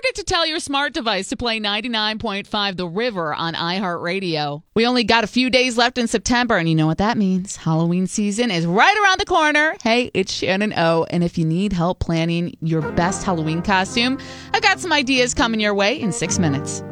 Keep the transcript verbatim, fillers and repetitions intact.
forget to tell your smart device to play ninety-nine point five The River on iHeartRadio. We only got a few days left in September, and you know what that means. Halloween season is right around the corner. Hey, it's Shannon O, and if you need help planning your best Halloween costume, I've got some ideas coming your way in six minutes.